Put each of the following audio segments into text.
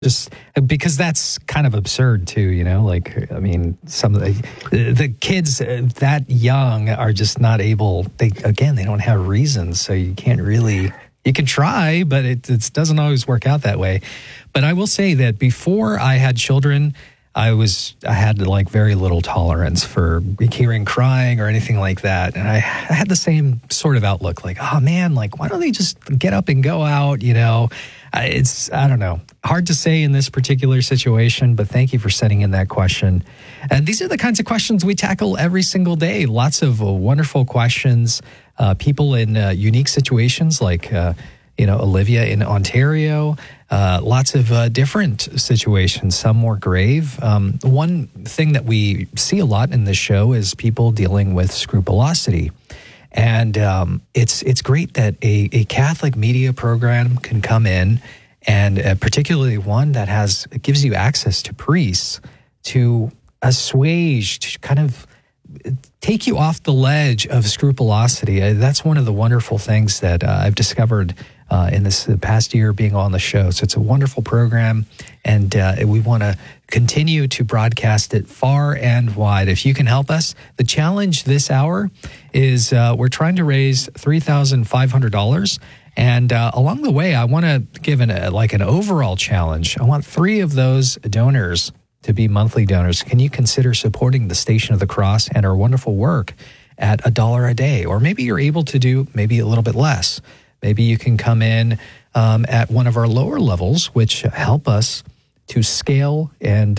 Just because that's kind of absurd too, like, I mean, some of the kids that young are just not able, they don't have reasons. So you can't really, you can try, but it doesn't always work out that way. But I will say that before I had children, I had like very little tolerance for hearing crying or anything like that. And I had the same sort of outlook, like, oh man, like, why don't they just get up and go out, I don't know, hard to say in this particular situation, but thank you for sending in that question. And these are the kinds of questions we tackle every single day. Lots of wonderful questions, people in unique situations like, Olivia in Ontario, lots of different situations, some more grave. One thing that we see a lot in this show is people dealing with scrupulosity. And it's great that a Catholic media program can come in, and particularly one that gives you access to priests to assuage, to kind of take you off the ledge of scrupulosity. That's one of the wonderful things that I've discovered in this past year being on the show. So it's a wonderful program, and we want to continue to broadcast it far and wide. If you can help us, the challenge this hour is we're trying to raise $3,500. And along the way, I want to give an overall challenge. I want 3 of those donors to be monthly donors. Can you consider supporting the Station of the Cross and our wonderful work at $1 a day? Or maybe you're able to do maybe a little bit less. Maybe you can come in at one of our lower levels, which help us to scale and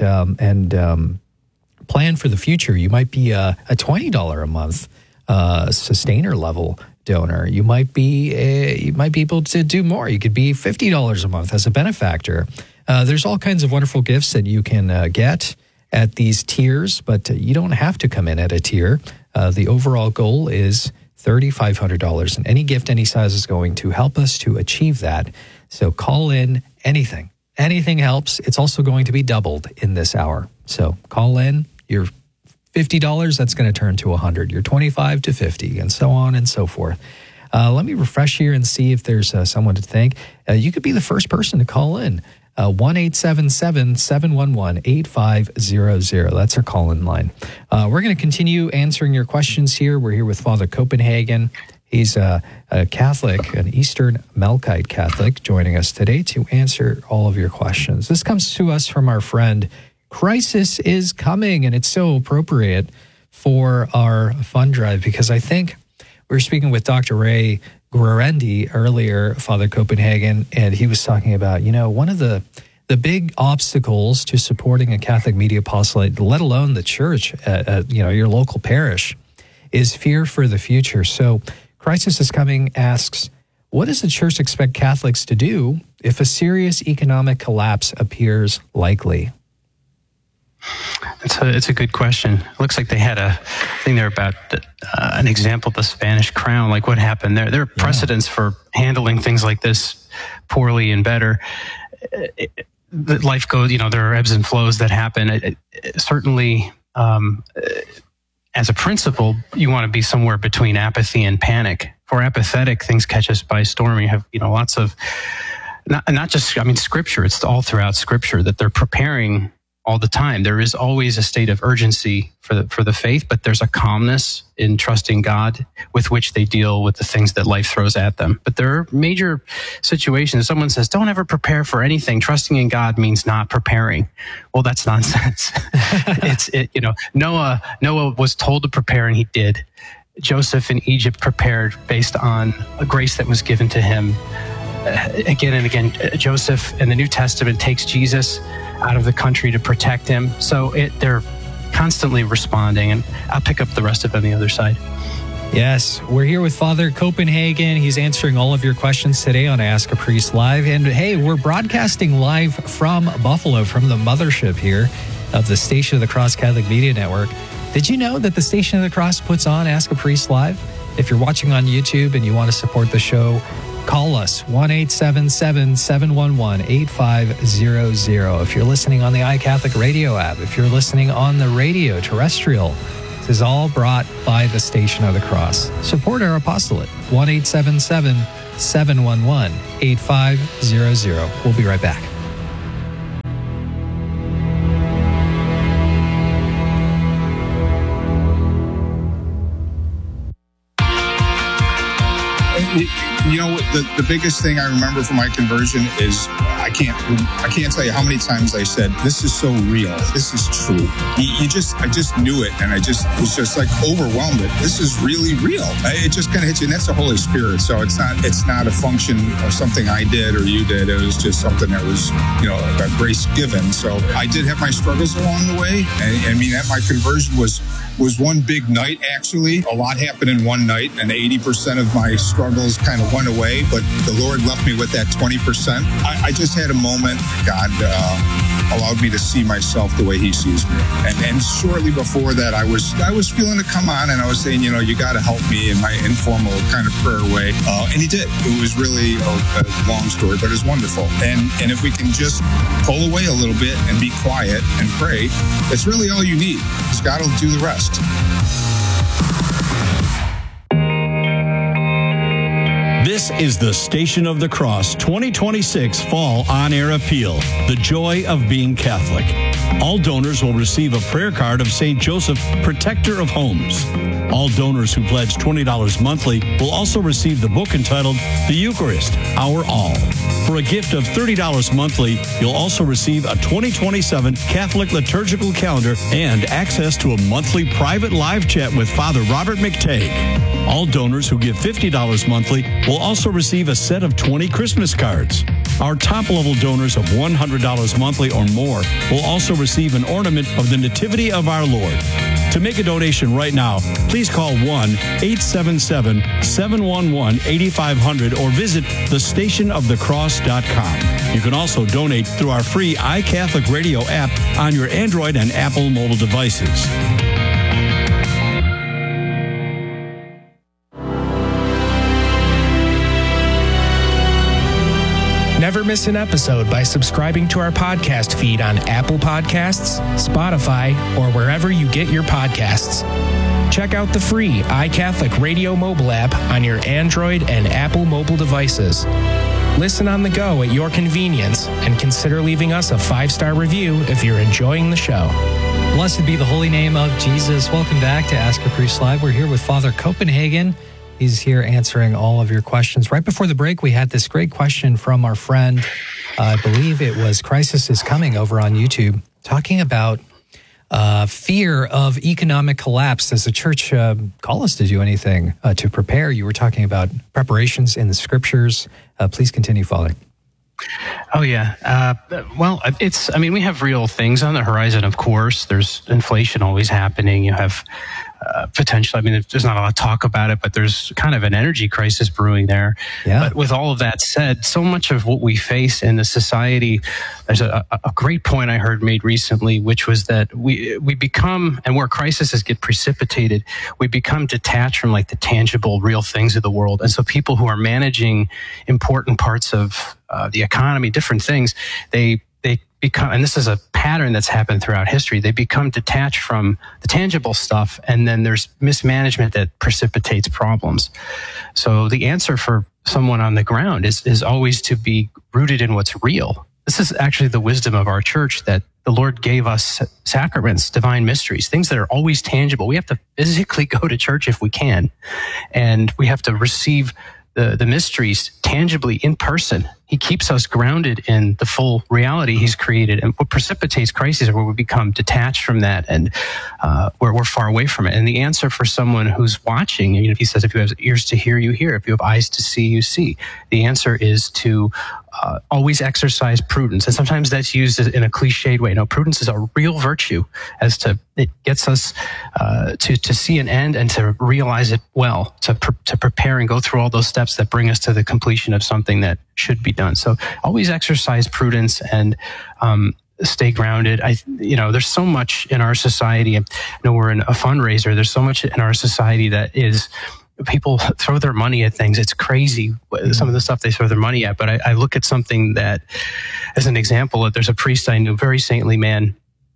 plan for the future. You might be a $20 a month sustainer level donor. You might be able to do more. You could be $50 a month as a benefactor. There's all kinds of wonderful gifts that you can get at these tiers, but you don't have to come in at a tier. The overall goal is $3,500, and any gift, any size is going to help us to achieve that. So call in anything. Anything helps. It's also going to be doubled in this hour. So call in. Your $50, that's going to turn to $100. Your $25 to $50, and so on and so forth. Let me refresh here and see if there's someone to thank. You could be the first person to call in. 1-877-711-8500. That's our call-in line. We're going to continue answering your questions here. We're here with Father Copenhagen. He's a Catholic, an Eastern Melkite Catholic, joining us today to answer all of your questions. This comes to us from our friend, Crisis is Coming, and it's so appropriate for our fund drive because I think we were speaking with Dr. Ray Guarendi earlier, Father Copenhagen, and he was talking about, one of the big obstacles to supporting a Catholic media apostolate, let alone the church at your local parish, is fear for the future. So Crisis is Coming asks, what does the church expect Catholics to do if a serious economic collapse appears likely? It's a good question. It looks like they had a thing there about an example of the Spanish crown. Like what happened there? There are precedents for handling things like this poorly and better. Life goes, there are ebbs and flows that happen. Certainly, as a principle, you want to be somewhere between apathy and panic. For apathetic, things catch us by storm. You have, lots of, not just, Scripture. It's all throughout Scripture that they're preparing all the time. There is always a state of urgency for the faith, but there's a calmness in trusting God with which they deal with the things that life throws at them. But there are major situations. Someone says, don't ever prepare for anything. Trusting in God means not preparing. Well, that's nonsense. Noah was told to prepare and he did. Joseph in Egypt prepared based on a grace that was given to him. Again and again, Joseph in the New Testament takes Jesus out of the country to protect him. So they're constantly responding, and I'll pick up the rest of it on the other side. Yes, we're here with Father Copenhagen. He's answering all of your questions today on Ask a Priest Live. And hey, we're broadcasting live from Buffalo, from the mothership here of the Station of the Cross Catholic Media Network. Did you know that the Station of the Cross puts on Ask a Priest Live? If you're watching on YouTube and you want to support the show, call us, 1-877-711-8500. If you're listening on the iCatholic radio app, if you're listening on the radio terrestrial, this is all brought by the Station of the Cross. Support our apostolate, 1-877-711-8500. We'll be right back. the biggest thing I remember from my conversion is I can't tell you how many times I said, this is so real. This is true. I just knew it, and I just was just like overwhelmed. This is really real. It just kind of hits you, and that's the Holy Spirit. So it's not a function of something I did or you did. It was just something that was, a grace given. So I did have my struggles along the way. I mean, at my conversion was one big night, actually. A lot happened in one night, and 80% of my struggles kind of went away, but the Lord left me with that 20%. I just had a moment. God allowed me to see myself the way He sees me. And shortly before that, I was feeling it come on, and I was saying, you got to help me in my informal kind of prayer way. And He did. It was really a long story, but it's wonderful. And if we can just pull away a little bit and be quiet and pray, that's really all you need, because God will do the rest. This is the Station of the Cross 2026 Fall On-Air Appeal, The Joy of Being Catholic. All donors will receive a prayer card of St. Joseph, Protector of Homes. All donors who pledge $20 monthly will also receive the book entitled The Eucharist, Our All. For a gift of $30 monthly, you'll also receive a 2027 Catholic liturgical calendar and access to a monthly private live chat with Father Robert McTague. All donors who give $50 monthly will also receive a set of 20 Christmas cards. Our top-level donors of $100 monthly or more will also receive an ornament of the Nativity of our Lord. To make a donation right now, please call 1-877-711-8500 or visit thestationofthecross.com. You can also donate through our free iCatholic Radio app on your Android and Apple mobile devices. Never miss an episode by subscribing to our podcast feed on Apple Podcasts, Spotify, or wherever you get your podcasts. Check out the free iCatholic Radio mobile app on your Android and Apple mobile devices. Listen on the go at your convenience, and consider leaving us a 5-star review if you're enjoying the show. Blessed be the holy name of Jesus. Welcome back to Ask a Priest Live. We're here with Father Copenhagen. He's here answering all of your questions. Right before the break, we had this great question from our friend, I believe it was Crisis is Coming over on YouTube, talking about fear of economic collapse. Does the church call us to do anything to prepare? You were talking about preparations in the scriptures. Please continue, Father. Oh, yeah. We have real things on the horizon, of course. There's inflation always happening. You have potential. There's not a lot of talk about it, but there's kind of an energy crisis brewing there. Yeah. But with all of that said, so much of what we face in the society, there's a great point I heard made recently, which was that we become, and where crises get precipitated, we become detached from like the tangible, real things of the world. And so people who are managing important parts of the economy, different things, they become, and this is a pattern that's happened throughout history, they become detached from the tangible stuff, and then there's mismanagement that precipitates problems. So the answer for someone on the ground is always to be rooted in what's real. This is actually the wisdom of our church, that the Lord gave us sacraments, divine mysteries, things that are always tangible. We have to physically go to church if we can, and we have to receive the mysteries tangibly in person. He keeps us grounded in the full reality He's created. And what precipitates crises are where we become detached from that, and where we're far away from it. And the answer for someone who's watching, He says, if you have ears to hear, you hear. If you have eyes to see, you see. The answer is to always exercise prudence. And sometimes that's used in a cliched way. No, prudence is a real virtue, it gets us to see an end and to realize it well, to prepare and go through all those steps that bring us to the completion of something that should be done. So always exercise prudence and stay grounded. There's so much in our society. I know we're in a fundraiser. There's so much in our society that is, people throw their money at things. It's crazy, some of the stuff they throw their money at. But I look at something that, as an example, there's a priest I knew, very saintly man,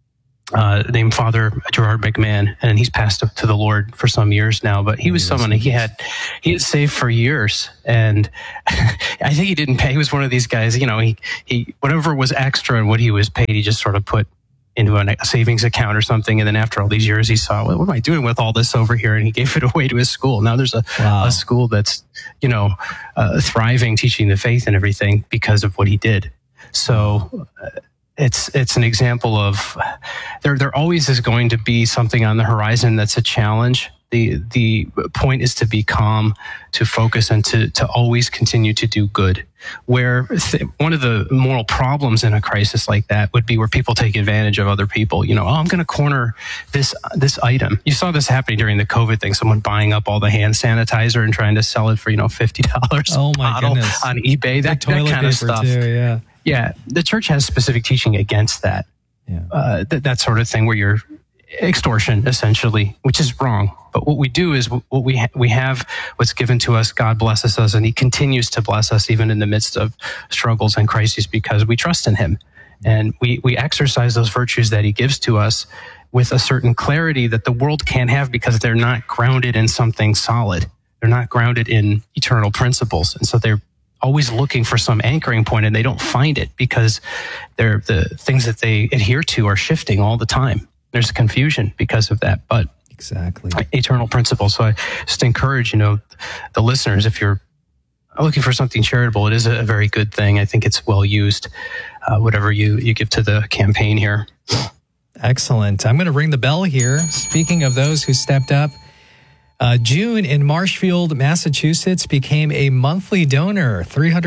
named Father Gerard McMahon, and he's passed up to the Lord for some years now. But he was someone he had saved for years, and I think he didn't pay. He was one of these guys, he whatever was extra and what he was paid, he just sort of put into a savings account or something. And then after all these years, he saw, well, what am I doing with all this over here? And he gave it away to his school. Now there's a school that's, thriving, teaching the faith and everything because of what he did. So it's an example of there always is going to be something on the horizon that's a challenge. The point is to be calm, to focus, and to always continue to do good. Where one of the moral problems in a crisis like that would be where people take advantage of other people. I'm going to corner this item. You saw this happening during the COVID thing. Someone buying up all the hand sanitizer and trying to sell it for $50 oh my bottle goodness. on eBay. That kind of stuff. Too, yeah. The church has specific teaching against that. Yeah. That sort of thing where you're extortion, essentially, which is wrong. But what we do is we have what's given to us. God blesses us, and he continues to bless us even in the midst of struggles and crises because we trust in him. And we exercise those virtues that he gives to us with a certain clarity that the world can't have because they're not grounded in something solid. They're not grounded in eternal principles. And so they're always looking for some anchoring point, and they don't find it because the things that they adhere to are shifting all the time. There's confusion because of that, but exactly eternal principles. So I just encourage, the listeners, if you're looking for something charitable, it is a very good thing. I think it's well used, whatever you give to the campaign here. Excellent. I'm going to ring the bell here. Speaking of those who stepped up, June in Marshfield, Massachusetts became a monthly donor,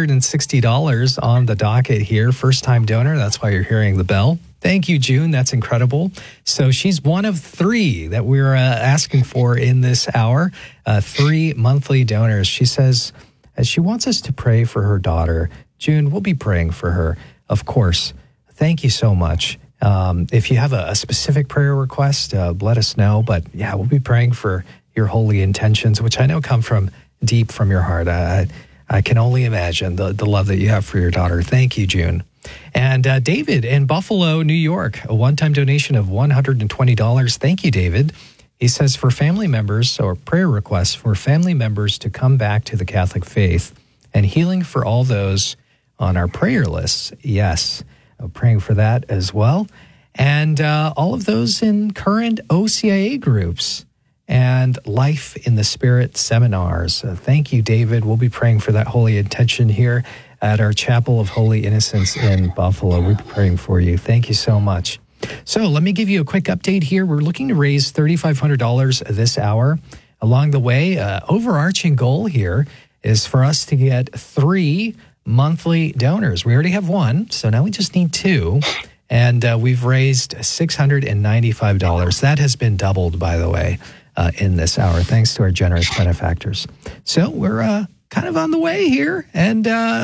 $360 on the docket here. First time donor. That's why you're hearing the bell. Thank you, June. That's incredible. So she's one of 3 that we're asking for in this hour, 3 monthly donors. She says she wants us to pray for her daughter. June, we'll be praying for her, of course. Thank you so much. If you have a specific prayer request, let us know. But yeah, we'll be praying for your holy intentions, which I know come from deep from your heart. I can only imagine the love that you have for your daughter. Thank you, June. And David in Buffalo, New York, a one-time donation of $120. Thank you, David. He says for family members, or prayer requests for family members to come back to the Catholic faith and healing for all those on our prayer lists. Yes, praying for that as well. And all of those in current OCIA groups and Life in the Spirit seminars. Thank you, David. We'll be praying for that holy intention here at our Chapel of Holy Innocents in Buffalo. We're praying for you. Thank you so much. So let me give you a quick update here. We're looking to raise $3,500 this hour. Along the way, overarching goal here is for us to get 3 monthly donors. We already have 1, so now we just need 2. And we've raised $695. That has been doubled, by the way, in this hour, thanks to our generous benefactors. So we're kind of on the way here, and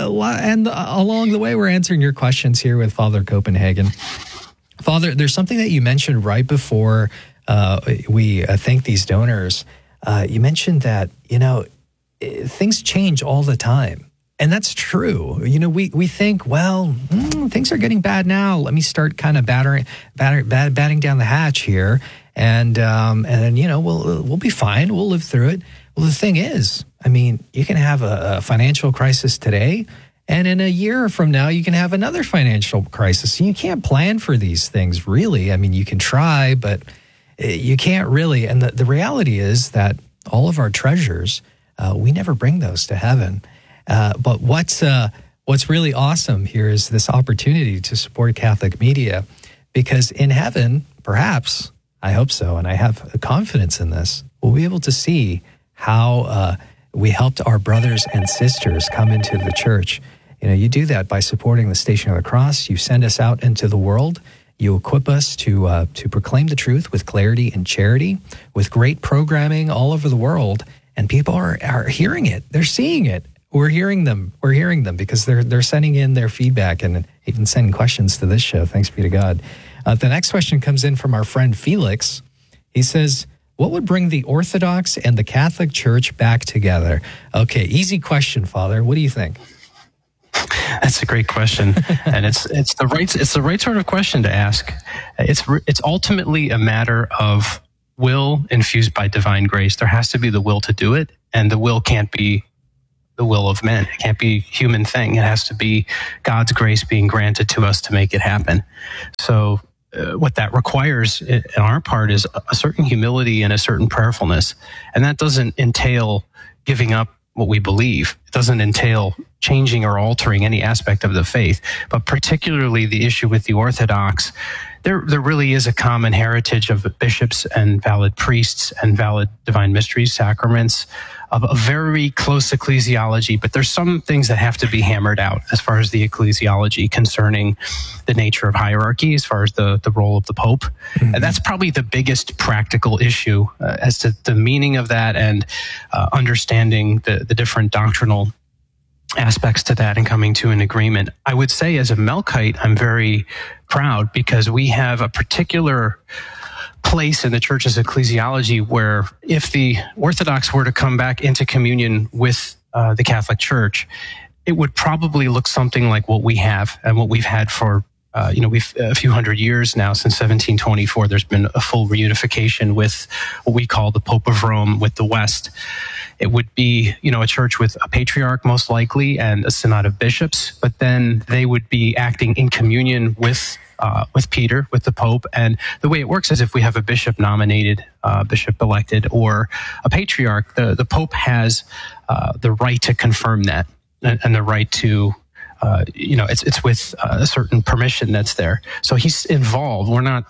along the way, we're answering your questions here with Father Copenhagen. Father, there's something that you mentioned right before we thank these donors. You mentioned that, things change all the time. And that's true. We think, well, things are getting bad now. Let me start kind of batting down the hatch here. And then, we'll be fine. We'll live through it. Well, the thing is, you can have a financial crisis today, and in a year from now, you can have another financial crisis. So you can't plan for these things, really. You can try, but you can't really. And the reality is that all of our treasures, we never bring those to heaven. But what's really awesome here is this opportunity to support Catholic media, because in heaven, perhaps, I hope so, and I have confidence in this, we'll be able to see how we helped our brothers and sisters come into the church. You do that by supporting the Station of the Cross. You send us out into the world. You equip us to proclaim the truth with clarity and charity, with great programming all over the world. And people are hearing it. They're seeing it. We're hearing them because they're sending in their feedback and even sending questions to this show. Thanks be to God. The next question comes in from our friend Felix. He says, what would bring the Orthodox and the Catholic Church back together? Okay, easy question, Father. What do you think? That's a great question, and it's the right sort of question to ask. It's ultimately a matter of will infused by divine grace. There has to be the will to do it, and the will can't be the will of men. It can't be a human thing. It has to be God's grace being granted to us to make it happen. So what that requires on our part is a certain humility and a certain prayerfulness. And that doesn't entail giving up what we believe. It doesn't entail changing or altering any aspect of the faith, but particularly the issue with the Orthodox. There really is a common heritage of bishops and valid priests and valid divine mysteries, sacraments, of a very close ecclesiology, but there's some things that have to be hammered out as far as the ecclesiology concerning the nature of hierarchy, as far as the role of the Pope. Mm-hmm. And that's probably the biggest practical issue as to the meaning of that and understanding the different doctrinal aspects to that and coming to an agreement. I would say as a Melkite, I'm very proud because we have a particular place in the church's ecclesiology where if the Orthodox were to come back into communion with the Catholic Church, it would probably look something like what we have and what we've had for we've a few hundred years now. Since 1724, there's been a full reunification with what we call the Pope of Rome with the West. It would be, a church with a patriarch most likely and a synod of bishops, but then they would be acting in communion with Peter, with the Pope. And the way it works is if we have a bishop nominated, bishop elected, or a patriarch, the Pope has the right to confirm that and the right to it's with a certain permission that's there. So he's involved. We're not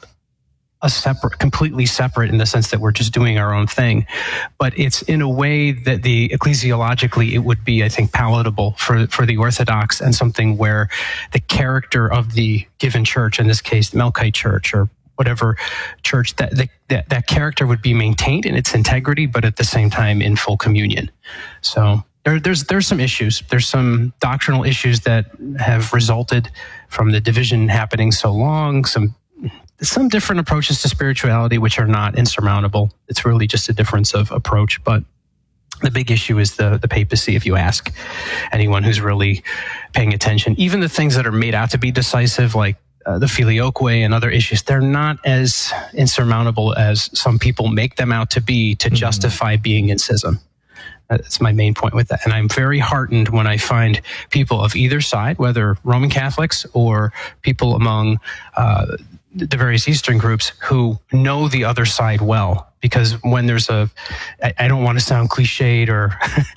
completely separate in the sense that we're just doing our own thing, but it's in a way that ecclesiologically it would be, I think, palatable for the Orthodox and something where the character of the given church, in this case, the Melkite Church or whatever church, that character would be maintained in its integrity, but at the same time in full communion. So there's some issues. There's some doctrinal issues that have resulted from the division happening so long, some different approaches to spirituality, which are not insurmountable. It's really just a difference of approach. But the big issue is the papacy, if you ask anyone who's really paying attention. Even the things that are made out to be decisive, like the Filioque and other issues, they're not as insurmountable as some people make them out to be to justify being in schism. That's my main point with that. And I'm very heartened when I find people of either side, whether Roman Catholics or people among the various Eastern groups who know the other side well. Because when there's I don't want to sound cliched or,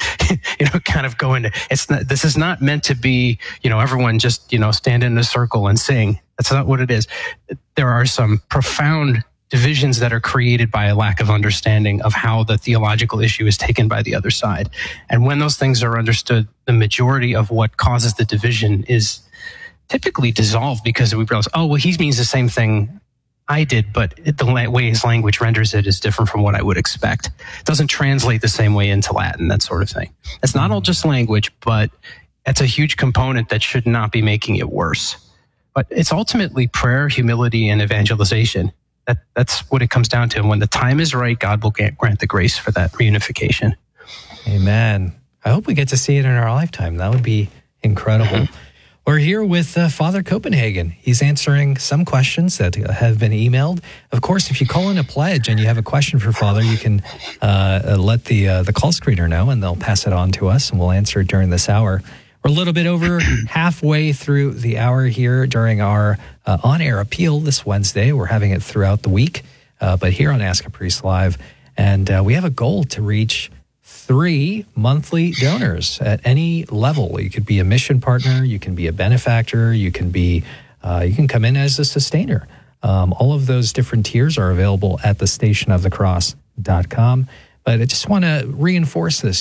kind of go into, this is not meant to be, everyone just, stand in a circle and sing. That's not what it is. There are some profound divisions that are created by a lack of understanding of how the theological issue is taken by the other side. And when those things are understood, the majority of what causes the division is typically dissolved because we realize, he means the same thing I did, but the way his language renders it is different from what I would expect. It doesn't translate the same way into Latin, that sort of thing. It's not all just language, but it's a huge component that should not be making it worse. But it's ultimately prayer, humility, and evangelization. That's what it comes down to. And when the time is right, God will grant the grace for that reunification. Amen. I hope we get to see it in our lifetime. That would be incredible. Mm-hmm. We're here with Father Copenhagen. He's answering some questions that have been emailed. Of course, if you call in a pledge and you have a question for Father, you can let the call screener know, and they'll pass it on to us, and we'll answer it during this hour. We're a little bit over halfway through the hour here during our on-air appeal this Wednesday. We're having it throughout the week, but here on Ask a Priest Live. And we have a goal to reach 3 monthly donors at any level. You could be a mission partner, you can be a benefactor, you can come in as a sustainer. All of those different tiers are available at thestationofthecross.com. But I just want to reinforce this,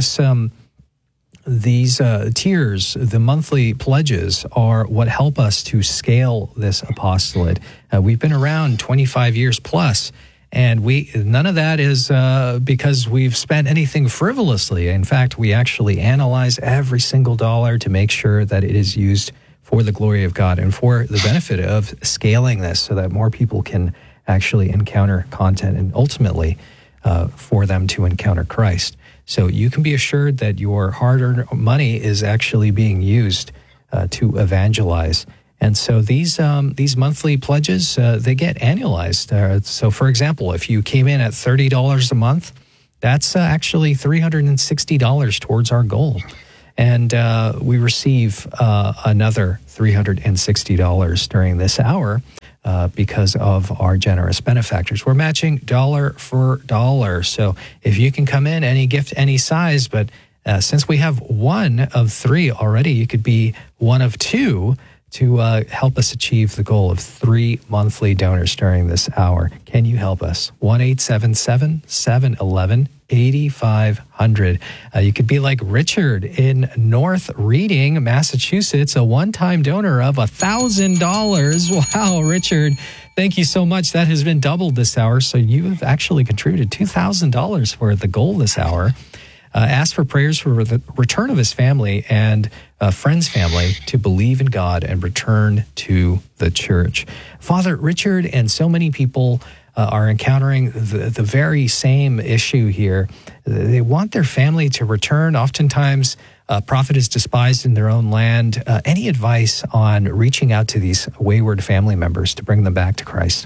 these tiers, the monthly pledges, are what help us to scale this apostolate. We've been around 25 years plus, and none of that is because we've spent anything frivolously. In fact, we actually analyze every single dollar to make sure that it is used for the glory of God and for the benefit of scaling this so that more people can actually encounter content and ultimately for them to encounter Christ. So you can be assured that your hard-earned money is actually being used to evangelize. And so these monthly pledges, they get annualized. So, for example, if you came in at $30 a month, that's actually $360 towards our goal. And we receive another $360 during this hour because of our generous benefactors. We're matching dollar for dollar. So if you can come in, any gift, any size, but since we have one of three already, you could be one of two to help us achieve the goal of 3 monthly donors during this hour. Can you help us? 1-877-711-8500. You could be like Richard in North Reading, Massachusetts, a one-time donor of $1,000. Wow, Richard, thank you so much. That has been doubled this hour. So you have actually contributed $2,000 for the goal this hour. Ask for prayers for the return of his family and friend's family to believe in God and return to the church. Father, Richard and so many people are encountering the very same issue here. They want their family to return. Oftentimes, a prophet is despised in their own land. Any advice on reaching out to these wayward family members to bring them back to Christ?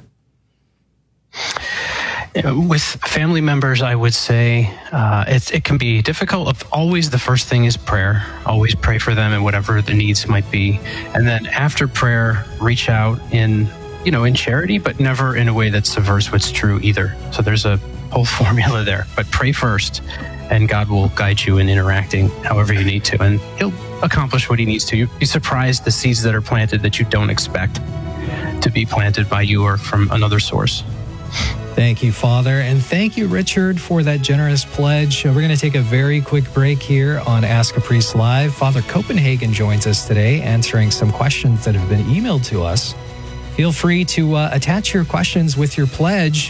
With family members, I would say it can be difficult. Always the first thing is prayer. Always pray for them and whatever the needs might be. And then after prayer, reach out in charity, but never in a way that subverts what's true either. So there's a whole formula there. But pray first, and God will guide you in interacting however you need to. And he'll accomplish what he needs to. You'd be surprised the seeds that are planted that you don't expect to be planted by you or from another source. Thank you, Father. And thank you, Richard, for that generous pledge. We're going to take a very quick break here on Ask a Priest Live. Father Copenhagen joins us today, answering some questions that have been emailed to us. Feel free to attach your questions with your pledge,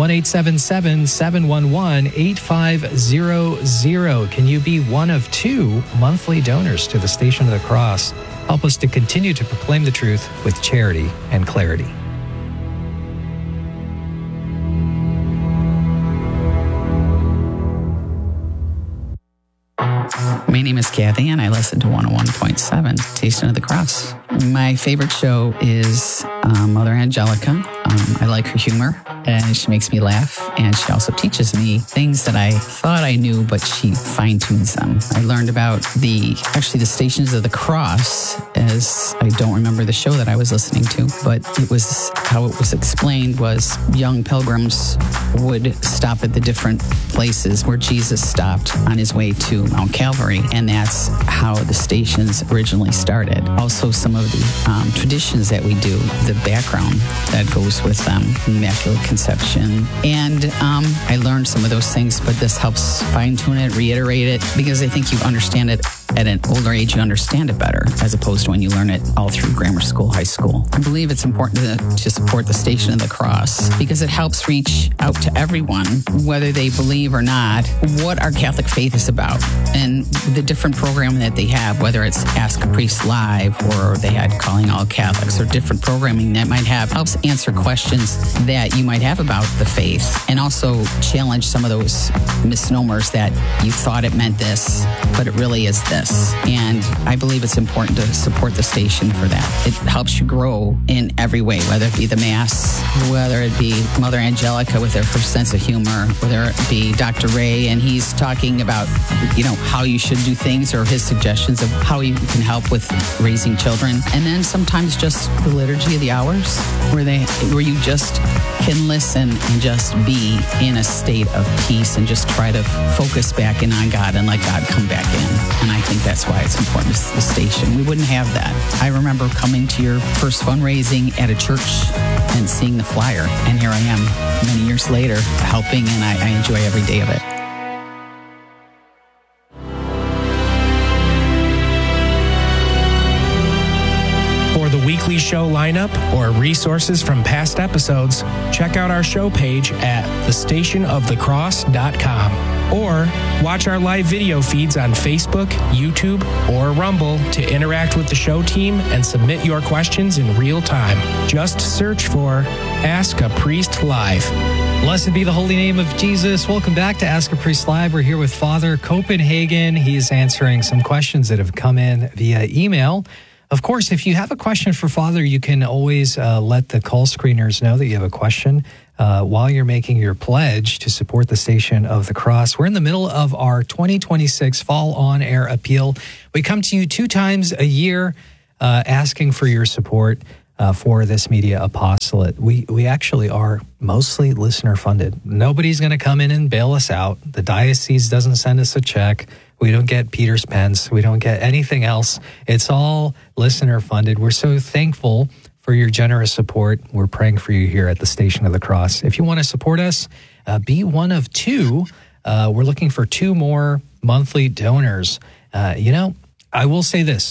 1-877-711-8500. Can you be one of two monthly donors to the Station of the Cross? Help us to continue to proclaim the truth with charity and clarity. My name is Kathy, and I listen to 101.7 Station of the Cross. My favorite show is Mother Angelica. I like her humor, and she makes me laugh, and she also teaches me things that I thought I knew, but she fine-tunes them. I learned about the Stations of the Cross, as I don't remember the show that I was listening to, but it was how it was explained was young pilgrims would stop at the different places where Jesus stopped on his way to Mount Calvary, and that's how the stations originally started. Also, some of the traditions that we do, the background that goes with them, Immaculate Conception. And I learned some of those things, but this helps fine-tune it, reiterate it, because I think you understand it at an older age, you understand it better, as opposed to when you learn it all through grammar school, high school. I believe it's important to support the Station of the Cross because it helps reach out to everyone, whether they believe or not, what our Catholic faith is about and the different programming that they have, whether it's Ask a Priest Live or they had Calling All Catholics or different programming that might have, helps answer questions that you might have about the faith and also challenge some of those misnomers that you thought it meant this, but it really is this. And I believe it's important to support the station for that. It helps you grow in every way, whether it be the Mass, whether it be Mother Angelica with her sense of humor, whether it be Dr. Ray and he's talking about, how you should do things or his suggestions of how you can help with raising children. And then sometimes just the Liturgy of the Hours where you just can listen and just be in a state of peace and just try to focus back in on God and let God come back in. And I think that's why it's important to the station. We wouldn't have that. I remember coming to your first fundraising at a church and seeing the flyer. And here I am many years later helping, and I enjoy every day of it. For the weekly show lineup or resources from past episodes, check out our show page at thestationofthecross.com or watch our live video feeds on Facebook, YouTube, or Rumble to interact with the show team and submit your questions in real time. Just search for Ask a Priest Live. Blessed be the holy name of Jesus. Welcome back to Ask a Priest Live. We're here with Father Copenhagen. He's answering some questions that have come in via email. Of course, if you have a question for Father, you can always let the call screeners know that you have a question while you're making your pledge to support the Station of the Cross. We're in the middle of our 2026 Fall On Air Appeal. We come to you 2 times a year asking for your support. for this media apostolate. We actually are mostly listener funded. Nobody's going to come in and bail us out. The diocese doesn't send us a check. We don't get Peter's pence. We don't get anything else. It's all listener funded. We're so thankful for your generous support. We're praying for you here at the Station of the Cross. If you want to support us, be one of two. We're looking for 2 more monthly donors. I will say this.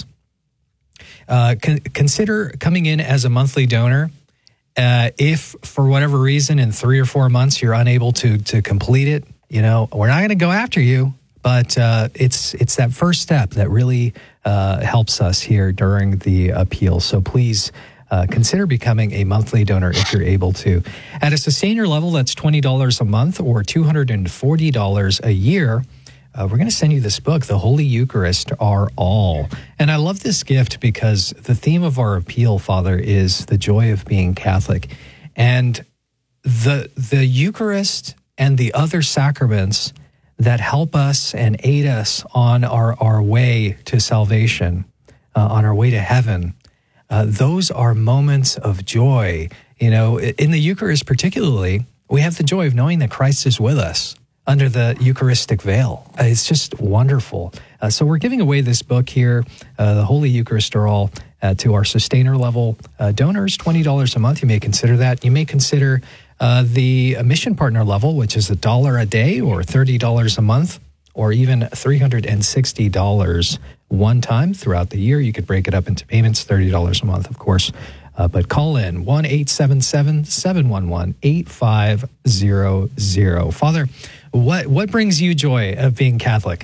Consider coming in as a monthly donor. If for whatever reason in 3 or 4 months you're unable to complete it, we're not going to go after you, but it's that first step that really helps us here during the appeal. So please consider becoming a monthly donor if you're able to. At a sustainer level, that's $20 a month or $240 a year. We're going to send you this book, The Holy Eucharist, Our All. And I love this gift because the theme of our appeal, Father, is the joy of being Catholic. And the Eucharist and the other sacraments that help us and aid us on our way to salvation, on our way to heaven, those are moments of joy. In the Eucharist particularly, we have the joy of knowing that Christ is with us under the Eucharistic veil. It's just wonderful. So we're giving away this book here, The Holy Eucharist Are All, to our sustainer level donors, $20 a month. You may consider that. You may consider the mission partner level, which is $1 a day or $30 a month, or even $360 one time throughout the year. You could break it up into payments, $30 a month, of course. But call in 1-877-711-8500. Father, what brings you joy of being Catholic?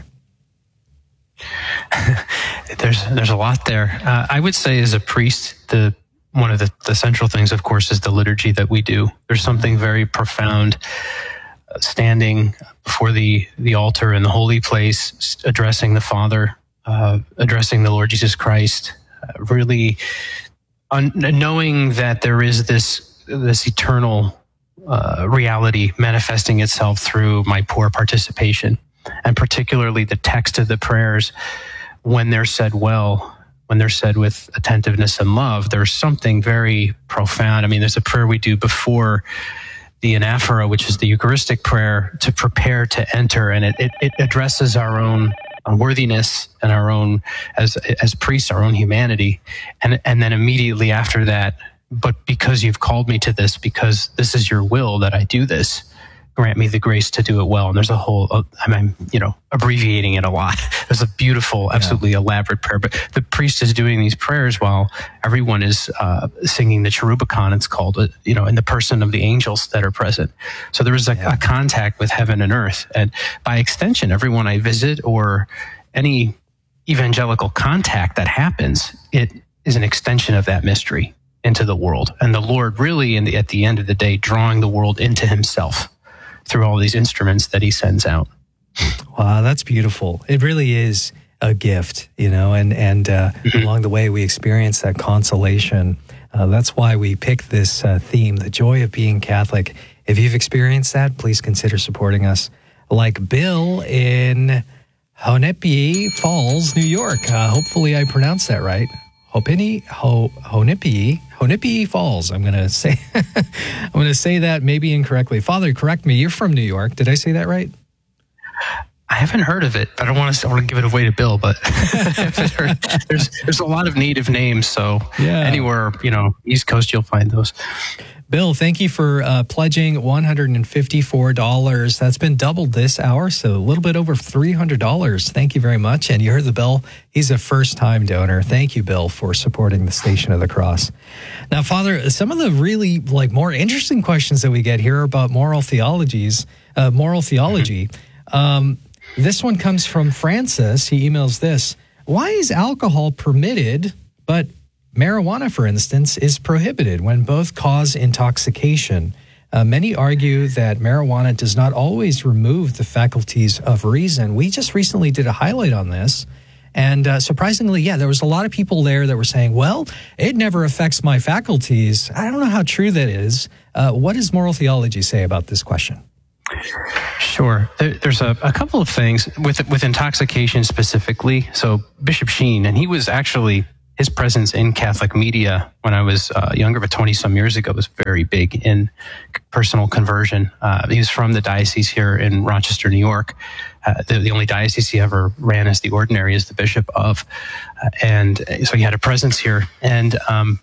There's a lot there. I would say as a priest, one of the central things, of course, is the liturgy that we do. There's something very profound standing before the altar in the holy place, addressing the Father, addressing the Lord Jesus Christ, really knowing that there is this eternal reality manifesting itself through my poor participation, and particularly the text of the prayers, when they're said well, when they're said with attentiveness and love, there's something very profound. I mean, there's a prayer we do before the anaphora, which is the Eucharistic prayer, to prepare to enter, and it addresses our own unworthiness and our own, as priests, our own humanity, and then immediately after that, but because you've called me to this, because this is your will that I do this, grant me the grace to do it well. And there's a whole, I'm abbreviating it a lot. There's a beautiful, absolutely elaborate prayer, but the priest is doing these prayers while everyone is singing the Cherubicon, it's called, in the person of the angels that are present. So there is a contact with heaven and earth. And by extension, everyone I visit or any evangelical contact that happens, it is an extension of that mystery into the world. And the Lord really, at the end of the day, drawing the world into himself through all these instruments that he sends out. Wow, that's beautiful. It really is a gift, and along the way we experience that consolation. That's why we picked this theme, the joy of being Catholic. If you've experienced that, please consider supporting us. Like Bill in Honepi Falls, New York. Hopefully I pronounced that right. Honepi Falls. I'm going to say that maybe incorrectly. Father, correct me. You're from New York. Did I say that right? I haven't heard of it. I don't want to give it away to Bill, but there's a lot of native names. So anywhere, East Coast, you'll find those. Bill, thank you for pledging $154. That's been doubled this hour, so a little bit over $300. Thank you very much. And you heard the Bill. He's a first-time donor. Thank you, Bill, for supporting the Station of the Cross. Now, Father, some of the really more interesting questions that we get here are about moral theology. This one comes from Francis. He emails this: why is alcohol permitted, but marijuana, for instance, is prohibited when both cause intoxication? Many argue that marijuana does not always remove the faculties of reason. We just recently did a highlight on this. And surprisingly, there was a lot of people there that were saying, well, it never affects my faculties. I don't know how true that is. What does moral theology say about this question? Sure. There's a couple of things with intoxication specifically. So Bishop Sheen, and he was actually his presence in Catholic media when I was younger, but 20-some years ago, was very big in personal conversion. He was from the diocese here in Rochester, New York. The only diocese he ever ran as the ordinary, as the bishop of. And so he had a presence here. And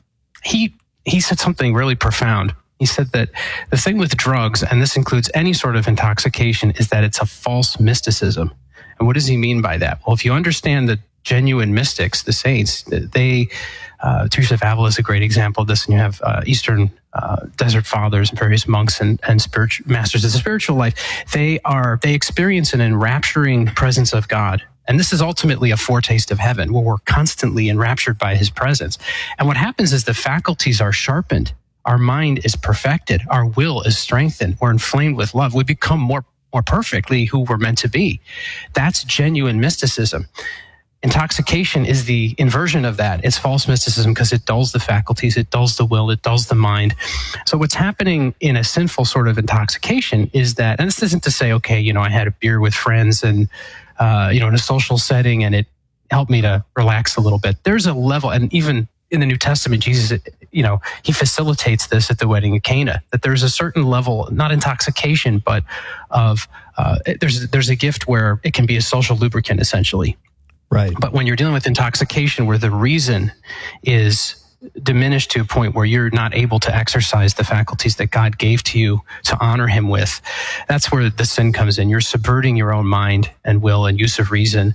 he said something really profound. He said that the thing with drugs, and this includes any sort of intoxication, is that it's a false mysticism. And what does he mean by that? Well, if you understand the genuine mystics, the saints, they, Teresa of Avila is a great example of this, and you have Eastern Desert Fathers and various monks and spiritual masters of the spiritual life. They experience an enrapturing presence of God. And this is ultimately a foretaste of heaven, where we're constantly enraptured by his presence. And what happens is the faculties are sharpened. Our mind is perfected. Our will is strengthened. We're inflamed with love. We become more perfectly who we're meant to be. That's genuine mysticism. Intoxication is the inversion of that. It's false mysticism because it dulls the faculties, it dulls the will, it dulls the mind. So what's happening in a sinful sort of intoxication is that, and this isn't to say, okay, I had a beer with friends and, in a social setting and it helped me to relax a little bit. There's a level, and even in the New Testament, Jesus, he facilitates this at the wedding of Cana, that there's a certain level, not intoxication, but of, there's a gift where it can be a social lubricant, essentially. Right. But when you're dealing with intoxication where the reason is diminished to a point where you're not able to exercise the faculties that God gave to you to honor him with, that's where the sin comes in. You're subverting your own mind and will and use of reason.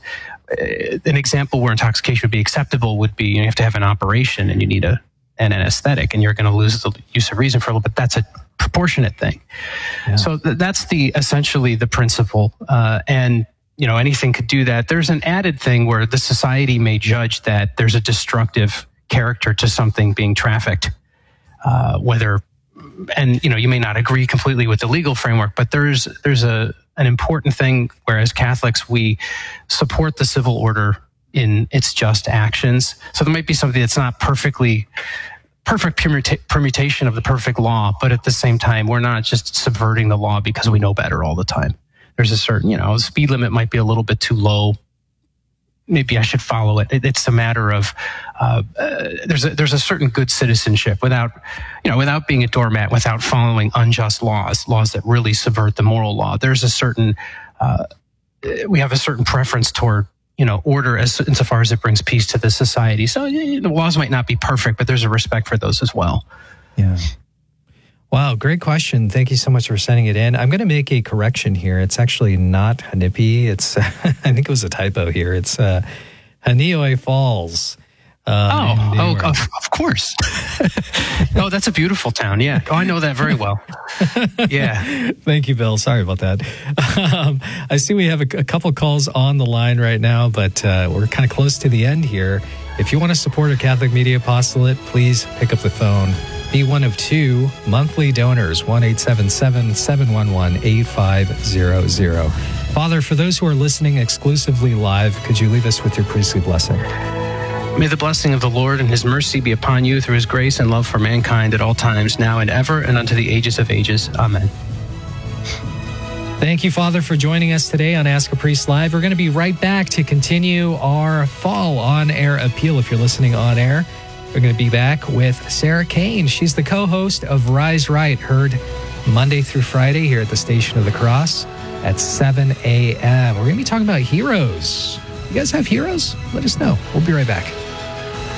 An example where intoxication would be acceptable would be you have to have an operation and you need an anesthetic, and you're going to lose the use of reason for a little bit. That's a proportionate thing. Yeah. So that's essentially the principle. And anything could do that. There's an added thing where the society may judge that there's a destructive character to something being trafficked, you may not agree completely with the legal framework, but there's an important thing where as Catholics, we support the civil order in its just actions. So there might be something that's not perfect permutation of the perfect law, but at the same time, we're not just subverting the law because we know better all the time. There's a certain, speed limit might be a little bit too low. Maybe I should follow it. It's a matter of there's a certain good citizenship without being a doormat, without following unjust laws that really subvert the moral law. There's a certain we have a certain preference toward order insofar as it brings peace to the society. So the laws might not be perfect, but there's a respect for those as well. Yeah. Wow, great question. Thank you so much for sending it in. I'm going to make a correction here. It's actually not Hanipi. It's I think it was a typo here. It's Hanioi Falls. Of course. Oh, that's a beautiful town. Yeah. Oh, I know that very well. Yeah. Thank you, Bill. Sorry about that. I see we have a couple calls on the line right now, but we're kind of close to the end here. If you want to support a Catholic Media Apostolate, please pick up the phone. Be one of two monthly donors, 1-877-711-8500. Father, for those who are listening exclusively live, could you leave us with your priestly blessing? May the blessing of the Lord and his mercy be upon you through his grace and love for mankind at all times, now and ever, and unto the ages of ages. Amen. Thank you, Father, for joining us today on Ask a Priest Live. We're going to be right back to continue our fall on-air appeal. If you're listening on air, we're going to be back with Sarah Kane. She's the co-host of Rise Right, heard Monday through Friday here at the Station of the Cross at 7 a.m. We're going to be talking about heroes. You guys have heroes? Let us know. We'll be right back.